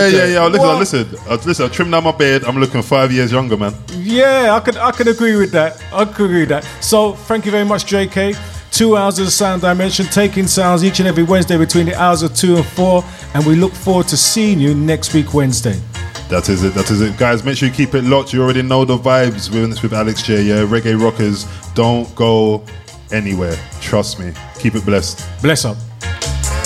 Yeah. Listen. I trimmed down my beard. I'm looking 5 years younger, man. Yeah, I can agree with that. So, thank you very much, JK. 2 hours of Sound Dimension, taking sounds each and every Wednesday between the hours of 2 and 4, and we look forward to seeing you next week, Wednesday. That is it. Guys, make sure you keep it locked. You already know the vibes. We're in this with Alex J, yeah? Reggae Rockers, don't go anywhere. Trust me. Keep it blessed. Bless up.